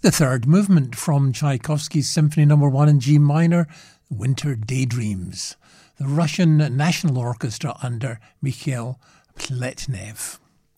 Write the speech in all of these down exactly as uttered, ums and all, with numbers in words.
The third movement from Tchaikovsky's Symphony Number One in G minor, Winter Daydreams, the Russian National Orchestra under Mikhail Pletnev.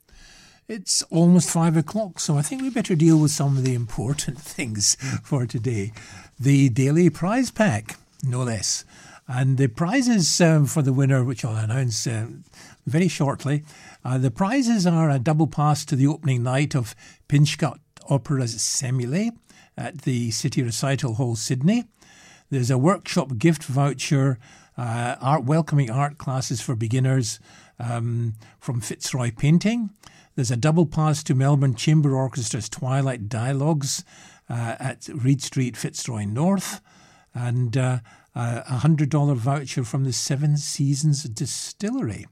It's almost five o'clock, so I think we better deal with some of the important things for today. The daily prize pack, no less. And the prizes um, for the winner, which I'll announce uh, very shortly, uh, the prizes are a double pass to the opening night of Pinchgut Opera's Semele at the City Recital Hall, Sydney. There's a workshop gift voucher, uh, art welcoming art classes for beginners um, from Fitzroy Painting. There's a double pass to Melbourne Chamber Orchestra's Twilight Dialogues uh, at Reed Street, Fitzroy North. And uh, a one hundred dollars voucher from the Seven Seasons Distillery.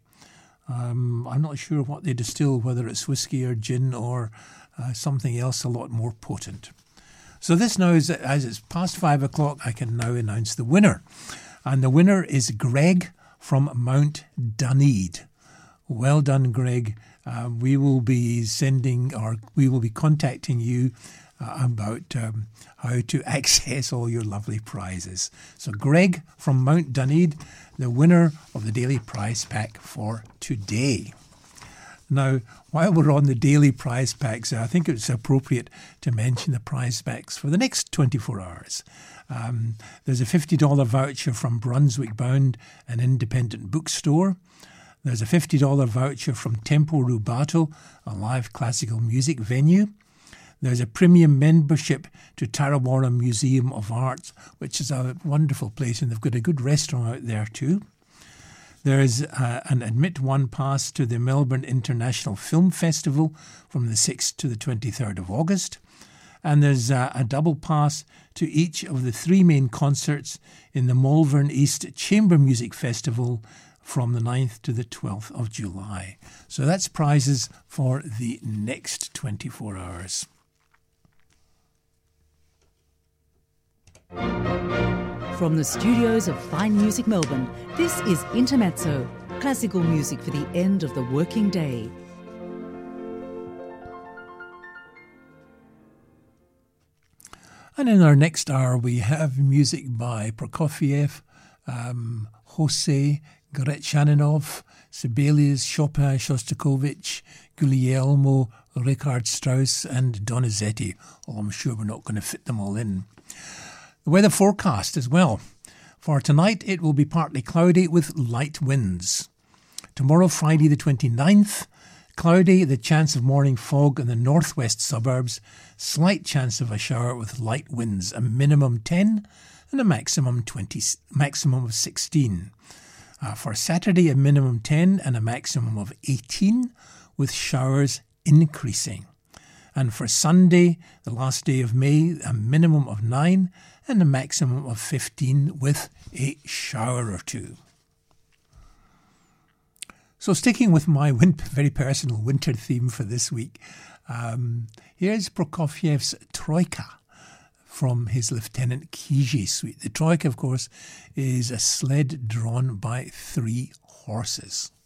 Um, I'm not sure what they distill, whether it's whiskey or gin or uh, something else a lot more potent. So this now, is, as it's past five o'clock, I can now announce the winner. And the winner is Greg from Mount Duneed. Well done, Greg. Uh, we will be sending, or we will be contacting you uh, about um, how to access all your lovely prizes. So Greg from Mount Duneed, the winner of the daily prize pack for today. Now, while we're on the daily prize packs, I think it's appropriate to mention the prize packs for the next twenty-four hours. Um, there's a fifty dollars voucher from Brunswick Bound, an independent bookstore. There's a fifty dollars voucher from Tempo Rubato, a live classical music venue. There's a premium membership to Tarrawarra Museum of Art, which is a wonderful place, and they've got a good restaurant out there too. There's uh, an Admit One pass to the Melbourne International Film Festival from the sixth to the twenty-third of August. And there's uh, a double pass to each of the three main concerts in the Malvern East Chamber Music Festival from the ninth to the twelfth of July. So that's prizes for the next twenty-four hours. From the studios of Fine Music Melbourne, this is Intermezzo, classical music for the end of the working day. And in our next hour, we have music by Prokofiev, um, Jose Gretchaninov, Sibelius, Chopin, Shostakovich, Guglielmo, Richard Strauss and Donizetti. Oh, I'm sure we're not going to fit them all in. The weather forecast as well. For tonight, it will be partly cloudy with light winds. Tomorrow, Friday the twenty-ninth, cloudy, the chance of morning fog in the northwest suburbs, slight chance of a shower with light winds, a minimum ten and a maximum twenty, maximum of sixteen. Uh, for Saturday, a minimum ten and a maximum of eighteen, with showers increasing. And for Sunday, the last day of May, a minimum of nine and a maximum of fifteen with a shower or two. So sticking with my win- very personal winter theme for this week, um, here's Prokofiev's Troika from his Lieutenant Kiji suite. The Troika, of course, is a sled drawn by three horses.